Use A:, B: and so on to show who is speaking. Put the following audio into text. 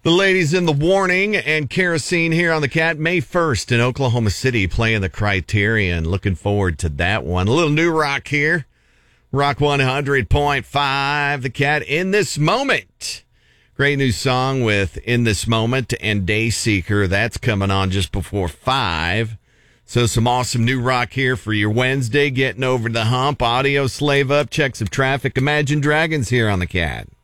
A: The ladies in the Warning and Kerosene here on the Cat. May 1st in Oklahoma City playing the Criterion. Looking forward to that one. A little new rock here. Rock 100.5. The Cat, In This Moment. Great new song with In This Moment and Dayseeker. That's coming on just before 5. So some awesome new rock here for your Wednesday. Getting over the hump. Audio Slave Up. Check some traffic. Imagine Dragons here on the Cat.